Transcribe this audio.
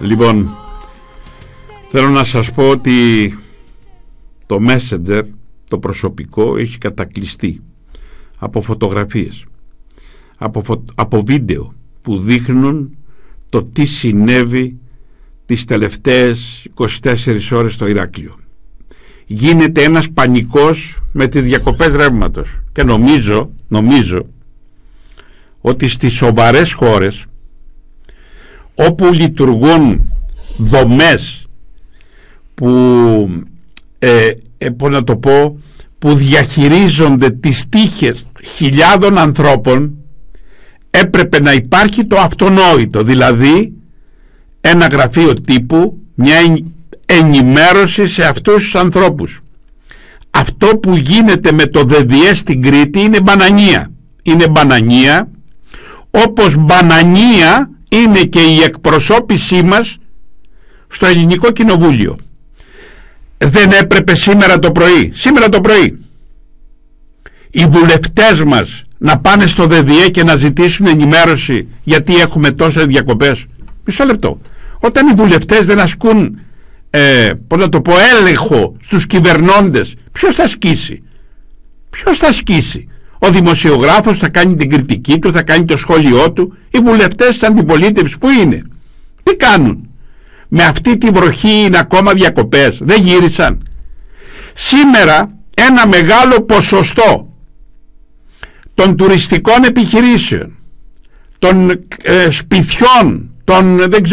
Λοιπόν, θέλω να σας πω ότι το Messenger, το προσωπικό, έχει κατακλειστεί από φωτογραφίες, από βίντεο που δείχνουν το τι συνέβη τις τελευταίες 24 ώρες στο Ηράκλειο. Γίνεται ένας πανικός με τις διακοπές ρεύματος και νομίζω ότι στις σοβαρές χώρες όπου λειτουργούν δομές που διαχειρίζονται τις τύχες χιλιάδων ανθρώπων, έπρεπε να υπάρχει το αυτονόητο, δηλαδή ένα γραφείο τύπου, μια ενημέρωση σε αυτούς τους ανθρώπους. Αυτό που γίνεται με το ΔΔΕ στην Κρήτη είναι μπανανία. Είναι μπανανία, όπως μπανανία είναι και η εκπροσώπησή μας στο Ελληνικό Κοινοβούλιο. Δεν έπρεπε σήμερα το πρωί οι βουλευτές μας να πάνε στο ΔΔΕ και να ζητήσουν ενημέρωση γιατί έχουμε τόσες διακοπές? Μισό λεπτό. Όταν οι βουλευτές δεν ασκούν έλεγχο στους κυβερνώντες, ποιος θα ασκήσει? Ο δημοσιογράφος θα κάνει την κριτική του, θα κάνει το σχόλιο του. Οι βουλευτές της αντιπολίτευσης που είναι? Τι κάνουν? Με αυτή τη βροχή είναι ακόμα διακοπές? Δεν γύρισαν? Σήμερα ένα μεγάλο ποσοστό των τουριστικών επιχειρήσεων, των σπιτιών, των